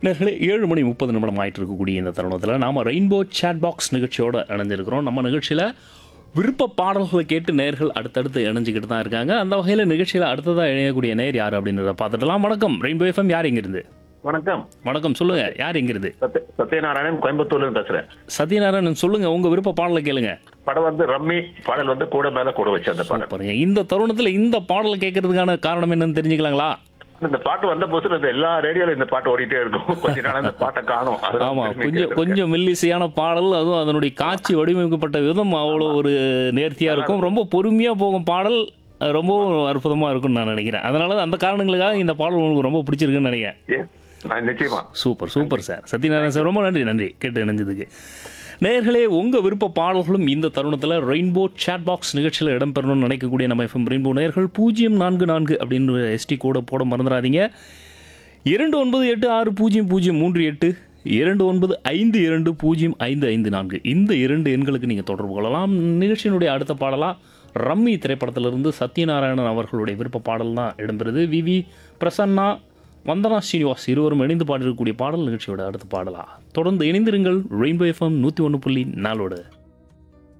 நேர்களே 7:30 ஆயிட்டு இருக்கக்கூடிய இந்த தருணத்தில் நாம் ரெயின்போ சேட் பாக்ஸ் நிகழ்ச்சியோடு இணைஞ்சிருக்கிறோம். நம்ம நிகழ்ச்சியில் விருப்ப பாடல்களை கேட்டு நேர்கள் அடுத்தடுத்து இணைஞ்சிக்கிட்டு தான் இருக்காங்க. அந்த வகையில் நிகழ்ச்சியில் அடுத்ததாக இணையக்கூடிய நேர் யார் அப்படின்றத பார்த்துடலாம். வணக்கம் ரெயின்போ எஃப்எம், யார் எங்கிருந்து? வணக்கம். வணக்கம், சொல்லுங்க, யார் எங்கிருந்து? சத்யநாராயணன், கோயம்புத்தூர்ல பேசுறேன். சத்யநாராயணன், சொல்லுங்க, உங்க விருப்ப பாடலை கேளுங்க. படம் வந்து ரம்மி, பாடல் வந்து கூட மேல கூட வச்சு அந்த பாடல். பாருங்க, இந்த தருணத்தில் இந்த பாடலை கேட்கறதுக்கான காரணம் என்னன்னு தெரிஞ்சுக்கலாங்களா? இந்த பாட்டு வந்த போது எல்லா ரேடியோல இந்த பாட்டு ஓடிட்டே இருக்கும். கொஞ்ச நாள் இந்த பாட்டை காணும். ஆமா, கொஞ்சம் மெல்லிசையான பாடல், அதுவும் அதனுடைய காட்சி வடிவமைக்கப்பட்ட விதம் அவ்வளோ ஒரு நேர்த்தியா இருக்கும். ரொம்ப பொறுமையா போகும் பாடல், ரொம்ப அற்புதமா இருக்கும்னு நான் நினைக்கிறேன். அதனால அந்த காரணங்களுக்காக இந்த பாடல் உங்களுக்கு ரொம்ப பிடிச்சிருக்குன்னு நினைக்கிறேன். நிச்சயமா. Super sir. சத்யநாராயணன் சார், ரொம்ப நன்றி கேட்டு இணைஞ்சதுக்கு. நேர்களே, உங்கள் விருப்ப பாடல்களும் இந்த தருணத்தில் ரெயின்போ சேட் பாக்ஸ் நிகழ்ச்சியில் இடம்பெறணும்னு நினைக்கக்கூடிய நம்ம எஃப்எம் ரெயின்போ நேர்கள் 044 அப்படின்னு எஸ்டி கோடை போட மறந்துடாதீங்க. 29860038 2952205554 இந்த 2 எண்களுக்கு நீங்கள் தொடர்பு கொள்ளலாம். நிகழ்ச்சியினுடைய அடுத்த பாடலாக ரம்மி திரைப்படத்திலிருந்து சத்யநாராயணன் அவர்களுடைய விருப்ப பாடல் தான் இடம்பெறுது. விவி பிரசன்னா, வந்தனா ஸ்ரீனிவாஸ் இருவரும் இணைந்து பாடிருக்கக்கூடிய பாடல் நிகழ்ச்சியோட அடுத்த பாடலா. தொடர்ந்து இணைந்திருங்கள் ரெயின்போ எஃப்எம் 101.4.